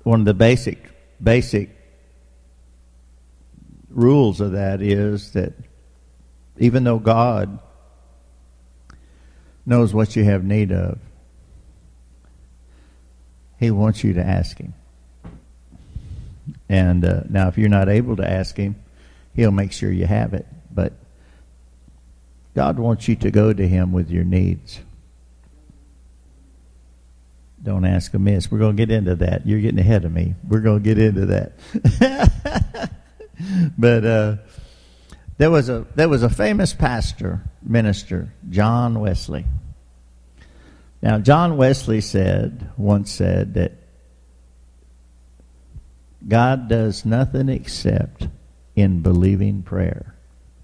one of the basic rules of that is that even though God knows what you have need of, He wants you to ask Him. And now if you're not able to ask Him, He'll make sure you have it. But God wants you to go to Him with your needs. Don't ask amiss. We're going to get into that. You're getting ahead of me. We're going to get into that. But there was a famous minister, John Wesley. Now, John Wesley once said that God does nothing except in believing prayer.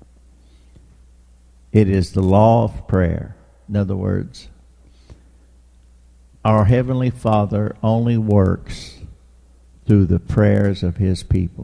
It is the law of prayer. In other words, our Heavenly Father only works through the prayers of His people.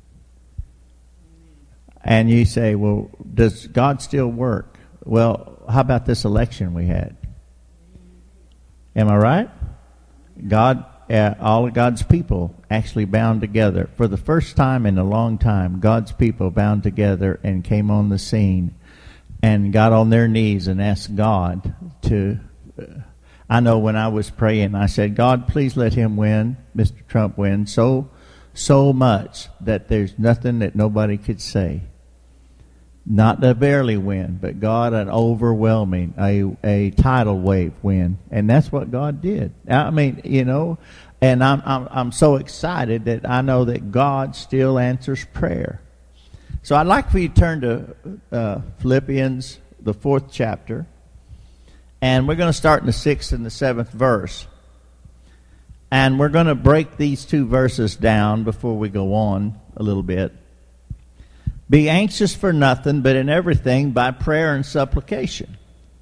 And you say, well, does God still work? Well, how about this election we had? Am I right? All of God's people actually bound together. For the first time in a long time, God's people bound together and came on the scene and got on their knees and asked God to... I know when I was praying, I said, God, please let him win, Mr. Trump win, so much that there's nothing that nobody could say. Not to barely win, but God, an overwhelming, a tidal wave win. And that's what God did. I mean, and I'm so excited that I know that God still answers prayer. So I'd like for you to turn to Philippians, the 4th chapter. And we're going to start in the 6th and the 7th verse. And we're going to break these two verses down before we go on a little bit. Be anxious for nothing, but in everything by prayer and supplication.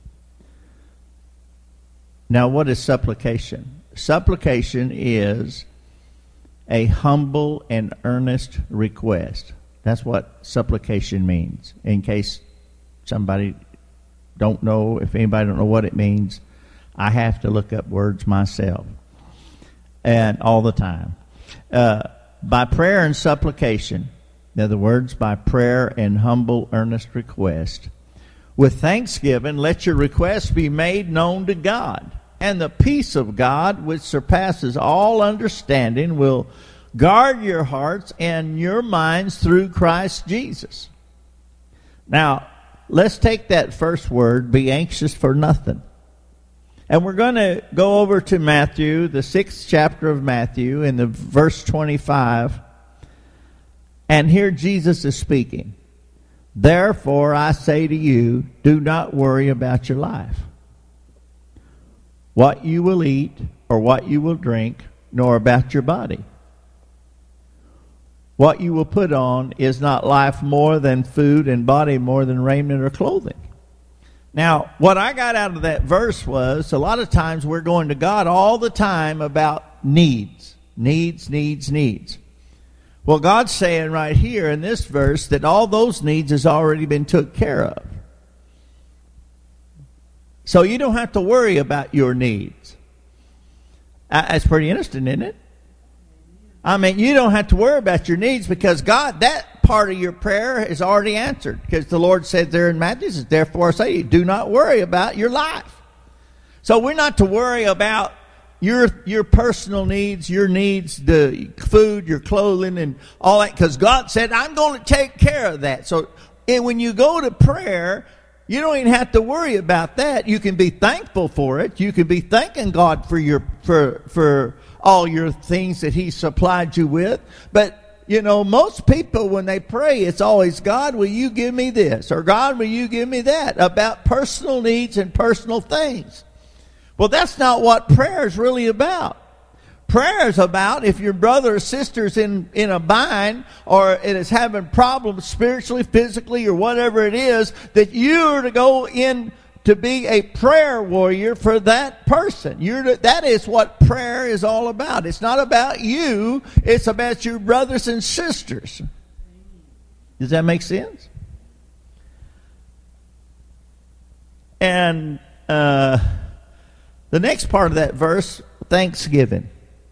Now, what is supplication? Supplication is a humble and earnest request. That's what supplication means. In case somebody don't know, if anybody don't know what it means, I have to look up words myself, and all the time. By prayer and supplication, in other words, by prayer and humble, earnest request, with thanksgiving, let your requests be made known to God. And the peace of God, which surpasses all understanding, will guard your hearts and your minds through Christ Jesus. Now, let's take that first word, be anxious for nothing. And we're going to go over to Matthew, the 6th chapter of Matthew, in the verse 25. And here Jesus is speaking. Therefore, I say to you, do not worry about your life, what you will eat or what you will drink, nor about your body. What you will put on, is not life more than food, and body more than raiment or clothing? Now, what I got out of that verse was, a lot of times we're going to God all the time about needs. Well, God's saying right here in this verse that all those needs has already been took care of. So you don't have to worry about your needs. That's pretty interesting, isn't it? I mean, you don't have to worry about your needs because God, that part of your prayer is already answered. Because the Lord said there in Matthew, therefore I say to you, do not worry about your life. So we're not to worry about your personal needs, your needs, the food, your clothing, and all that. Because God said, I'm going to take care of that. So when you go to prayer, you don't even have to worry about that. You can be thankful for it. You can be thanking God for all your things that He supplied you with. But, most people, when they pray, it's always, God, will you give me this? Or God, will you give me that? About personal needs and personal things. Well, that's not what prayer is really about. Prayer is about if your brother or sister's in a bind or it is having problems spiritually, physically, or whatever it is, that you're to go in to be a prayer warrior for that person. That is what prayer is all about. It's not about you. It's about your brothers and sisters. Does that make sense? And the next part of that verse, thanksgiving.